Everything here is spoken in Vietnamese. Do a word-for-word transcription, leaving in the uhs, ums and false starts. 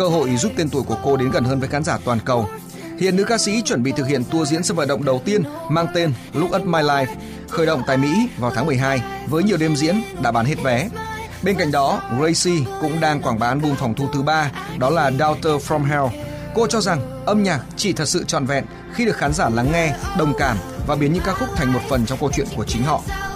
cơ hội giúp tên tuổi của cô đến gần hơn với khán giả toàn cầu. Hiện nữ ca sĩ chuẩn bị thực hiện tour diễn sân vận động đầu tiên mang tên Look at My Life, khởi động tại Mỹ vào tháng mười hai với nhiều đêm diễn đã bán hết vé. Bên cạnh đó, Gracie cũng đang quảng bá album phòng thu thứ ba, đó là Daughter from Hell. Cô cho rằng âm nhạc chỉ thật sự trọn vẹn khi được khán giả lắng nghe, đồng cảm và biến những ca khúc thành một phần trong câu chuyện của chính họ.